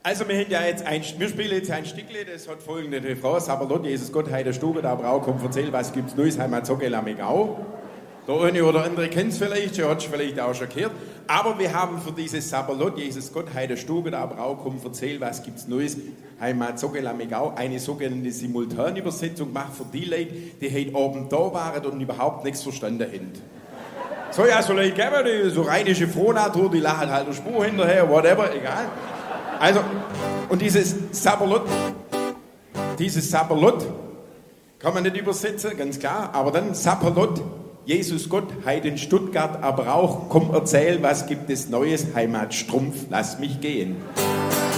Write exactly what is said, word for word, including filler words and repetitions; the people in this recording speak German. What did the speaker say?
Also wir, haben ja jetzt ein, wir spielen jetzt ein Stückle, das hat folgende Refrain. Saberlot, Jesus Gott, Heide Stube, da Brau, komm, erzähl, was gibt's Neues, Heimat, Zocke, Lamegau. Der eine oder andere kennt es vielleicht, der hat es vielleicht auch schon gehört. Aber wir haben für dieses Saberlot, Jesus Gott, Heide Stube, da Brau, komm, erzähl, was gibt's Neues, Heimat, Zocke, Lamegau, eine sogenannte Simultanübersetzung gemacht für die Leute, die heute oben da waren und überhaupt nichts verstanden haben. So, ja, so Leute geben, die so rheinische Frohnatur, die lachen halt der Spur hinterher, whatever, egal. Also, und dieses Saberlot, dieses Saberlot kann man nicht übersetzen, ganz klar, aber dann Saberlot, Jesus Gott, Heiden Stuttgart, aber auch, komm erzähl, was gibt es Neues, Heimat Strumpf, lass mich gehen.